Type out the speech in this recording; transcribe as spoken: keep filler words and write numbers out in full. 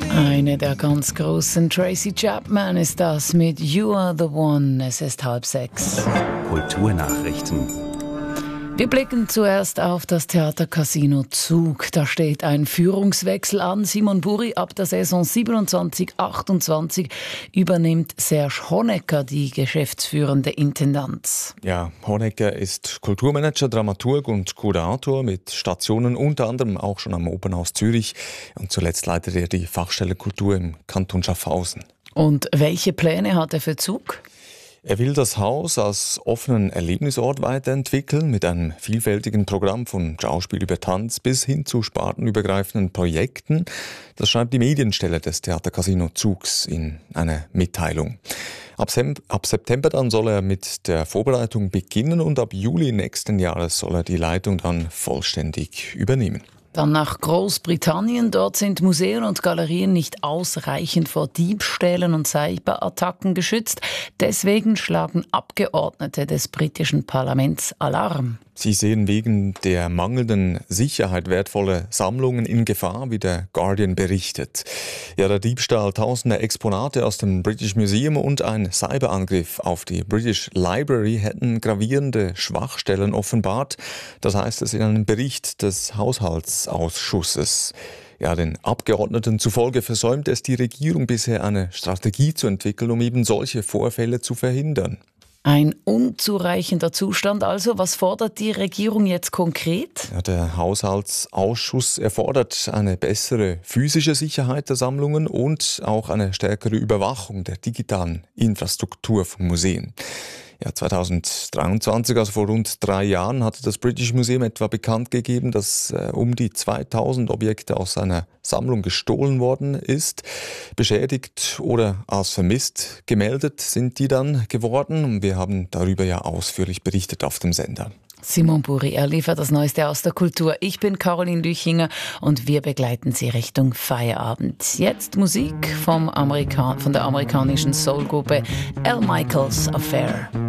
Eine der ganz großen, Tracy Chapman ist das mit You Are the One. Es ist halb sechs. Kulturnachrichten. Wir blicken zuerst auf das Theater Casino Zug. Da steht ein Führungswechsel an. Simon Buri ab der Saison siebenundzwanzig achtundzwanzig übernimmt Serge Honecker die geschäftsführende Intendanz. Ja, Honecker ist Kulturmanager, Dramaturg und Kurator mit Stationen unter anderem auch schon am Opernhaus Zürich. Und zuletzt leitet er die Fachstelle Kultur im Kanton Schaffhausen. Und welche Pläne hat er für Zug? Er will das Haus als offenen Erlebnisort weiterentwickeln, mit einem vielfältigen Programm von Schauspiel über Tanz bis hin zu spartenübergreifenden Projekten. Das schreibt die Medienstelle des Theater Casino Zugs in einer Mitteilung. Ab, Sem- ab September dann soll er mit der Vorbereitung beginnen und ab Juli nächsten Jahres soll er die Leitung dann vollständig übernehmen. Dann nach Großbritannien. Dort sind Museen und Galerien nicht ausreichend vor Diebstählen und Cyberattacken geschützt. Deswegen schlagen Abgeordnete des britischen Parlaments Alarm. Sie sehen wegen der mangelnden Sicherheit wertvolle Sammlungen in Gefahr, wie der Guardian berichtet. Ja, der Diebstahl tausender Exponate aus dem British Museum und ein Cyberangriff auf die British Library hätten gravierende Schwachstellen offenbart. Das heißt es in einem Bericht des Haushaltsausschusses. Ja, den Abgeordneten zufolge versäumt es die Regierung bisher eine Strategie zu entwickeln, um eben solche Vorfälle zu verhindern. Ein unzureichender Zustand also. Was fordert die Regierung jetzt konkret? Ja, der Haushaltsausschuss erfordert eine bessere physische Sicherheit der Sammlungen und auch eine stärkere Überwachung der digitalen Infrastruktur von Museen. Ja, zweitausenddreiundzwanzig, also vor rund drei Jahren, hatte das British Museum etwa bekannt gegeben, dass äh, um die zweitausend Objekte aus seiner Sammlung gestohlen worden ist. Beschädigt oder als vermisst gemeldet sind die dann geworden. Und wir haben darüber ja ausführlich berichtet auf dem Sender. Simon Buri, er liefert das Neueste aus der Kultur. Ich bin Caroline Lüchinger und wir begleiten Sie Richtung Feierabend. Jetzt Musik vom Amerika- von der amerikanischen Soulgruppe Al Michaels Affair.